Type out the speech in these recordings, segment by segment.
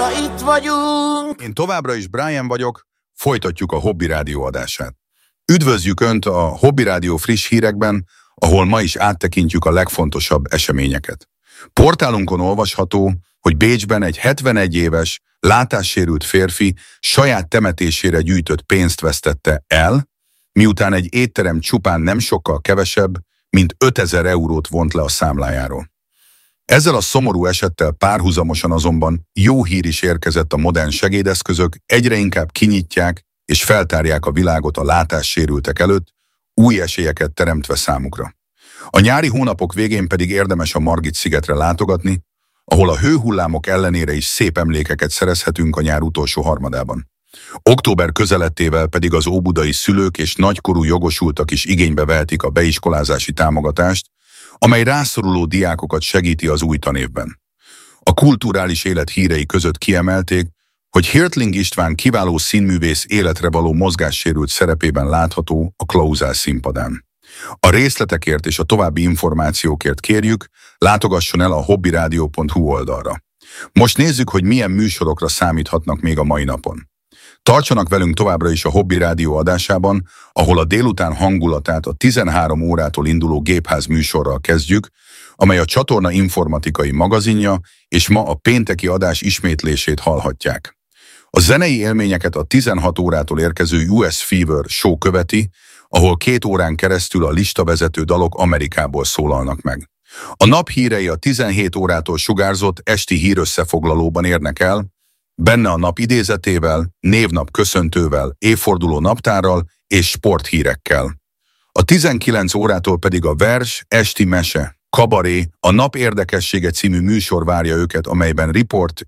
újra itt vagyunk. Én továbbra is Brian vagyok, folytatjuk a Hobby Rádió adását. Üdvözljük Önt a Hobby Rádió friss hírekben, ahol ma is áttekintjük a legfontosabb eseményeket. Portálunkon olvasható, hogy Bécsben egy 71 éves, látássérült férfi saját temetésére gyűjtött pénzt vesztette el, miután egy étterem csupán nem sokkal kevesebb, mint 5000 eurót vont le a számlájáról. Ezzel a szomorú esettel párhuzamosan azonban jó hír is érkezett: a modern segédeszközök egyre inkább kinyitják és feltárják a világot a látássérültek előtt, új esélyeket teremtve számukra. A nyári hónapok végén pedig érdemes a Margit-szigetre látogatni, ahol a hőhullámok ellenére is szép emlékeket szerezhetünk a nyár utolsó harmadában. Október közelettével pedig az óbudai szülők és nagykorú jogosultak is igénybe vehetik a beiskolázási támogatást, amely rászoruló diákokat segíti az új tanévben. A kulturális élet hírei között kiemelték, hogy Hirtling István kiváló színművész életre való mozgássérült szerepében látható a Klauzál színpadán. A részletekért és a további információkért kérjük, látogasson el a hobbyradio.hu oldalra. Most nézzük, hogy milyen műsorokra számíthatnak még a mai napon. Tartsanak velünk továbbra is a Hobby Rádió adásában, ahol a délután hangulatát a 13 órától induló Gépház műsorral kezdjük, amely a csatorna informatikai magazinja, és ma a pénteki adás ismétlését hallhatják. A zenei élményeket a 16 órától érkező US Fever show követi, ahol 2 órán keresztül a listavezető dalok Amerikából szólalnak meg. A nap hírei a 17 órától sugárzott esti hírösszefoglalóban érnek el, benne a nap idézetével, névnap köszöntővel, évforduló naptárral és sporthírekkel. A 19 órától pedig a vers, esti mese, kabaré, a nap érdekessége című műsor várja őket, amelyben riport,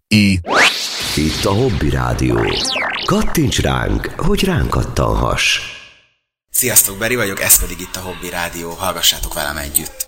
Itt a Hobby Rádió. Kattints ránk, hogy ránk kattanhass. Sziasztok, Beri vagyok, ez pedig itt a Hobby Rádió, hallgassátok velem együtt.